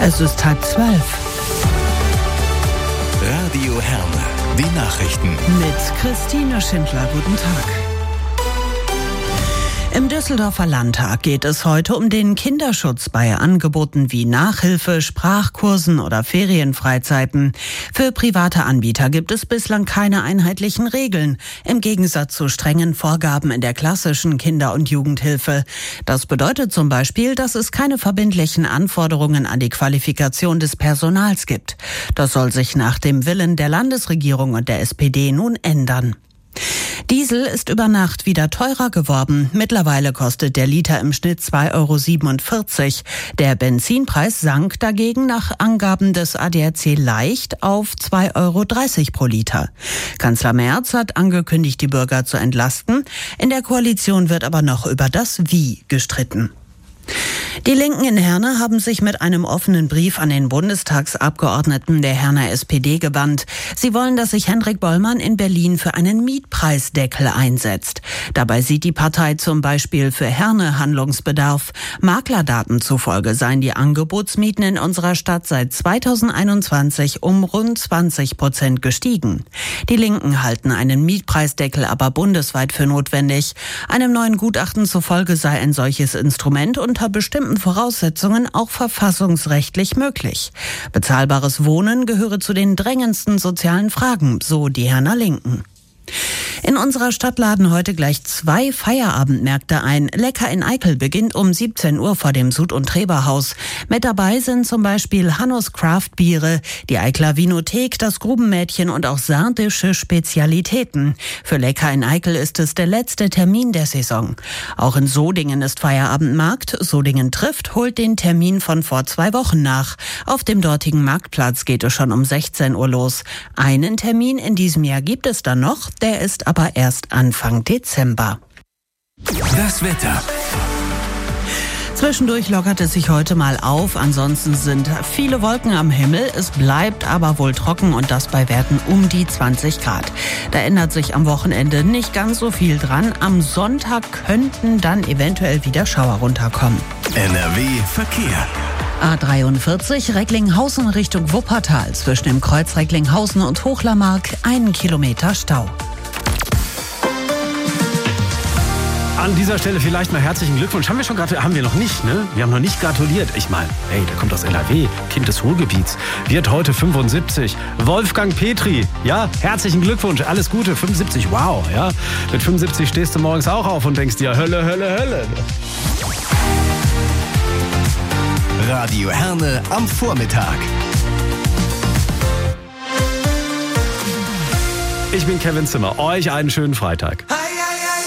Es ist 11:30. Radio Herne, die Nachrichten. Mit Christine Schindler, guten Tag. Im Düsseldorfer Landtag geht es heute um den Kinderschutz bei Angeboten wie Nachhilfe, Sprachkursen oder Ferienfreizeiten. Für private Anbieter gibt es bislang keine einheitlichen Regeln, im Gegensatz zu strengen Vorgaben in der klassischen Kinder- und Jugendhilfe. Das bedeutet zum Beispiel, dass es keine verbindlichen Anforderungen an die Qualifikation des Personals gibt. Das soll sich nach dem Willen der Landesregierung und der SPD nun ändern. Diesel ist über Nacht wieder teurer geworden. Mittlerweile kostet der Liter im Schnitt 2,47 €. Der Benzinpreis sank dagegen nach Angaben des ADAC leicht auf 2,30 € pro Liter. Kanzler Merz hat angekündigt, die Bürger zu entlasten. In der Koalition wird aber noch über das Wie gestritten. Die Linken in Herne haben sich mit einem offenen Brief an den Bundestagsabgeordneten der Herner SPD gewandt. Sie wollen, dass sich Hendrik Bollmann in Berlin für einen Mietpreisdeckel einsetzt. Dabei sieht die Partei zum Beispiel für Herne Handlungsbedarf. Maklerdaten zufolge seien die Angebotsmieten in unserer Stadt seit 2021 um rund 20% gestiegen. Die Linken halten einen Mietpreisdeckel aber bundesweit für notwendig. Einem neuen Gutachten zufolge sei ein solches Instrument unter bestimmten Voraussetzungen auch verfassungsrechtlich möglich. Bezahlbares Wohnen gehöre zu den drängendsten sozialen Fragen, so die Herner Linken. In unserer Stadt laden heute gleich 2 Feierabendmärkte ein. Lecker in Eickel beginnt um 17 Uhr vor dem Sud- und Treberhaus. Mit dabei sind zum Beispiel Hannos Craft-Biere, die Eicler Vinothek, das Grubenmädchen und auch sardische Spezialitäten. Für Lecker in Eickel ist es der letzte Termin der Saison. Auch in Sodingen ist Feierabendmarkt. Sodingen trifft holt den Termin von vor 2 Wochen nach. Auf dem dortigen Marktplatz geht es schon um 16 Uhr los. Einen Termin in diesem Jahr gibt es dann noch, der ist aber erst Anfang Dezember. Das Wetter. Zwischendurch lockert es sich heute mal auf, ansonsten sind viele Wolken am Himmel. Es bleibt aber wohl trocken und das bei Werten um die 20 Grad. Da ändert sich am Wochenende nicht ganz so viel dran. Am Sonntag könnten dann eventuell wieder Schauer runterkommen. NRW Verkehr. A43 Recklinghausen Richtung Wuppertal. Zwischen dem Kreuz Recklinghausen und Hochlermark 1 Kilometer Stau. An dieser Stelle vielleicht mal herzlichen Glückwunsch. Haben wir noch nicht, ne? Wir haben noch nicht gratuliert. Ich meine, hey, der kommt aus NRW, Kind des Ruhrgebiets, wird heute 75. Wolfgang Petri, ja, herzlichen Glückwunsch, alles Gute, 75, wow, ja. Mit 75 stehst du morgens auch auf und denkst dir, Hölle, Hölle, Hölle. Radio Herne am Vormittag. Ich bin Kevin Zimmer, euch einen schönen Freitag.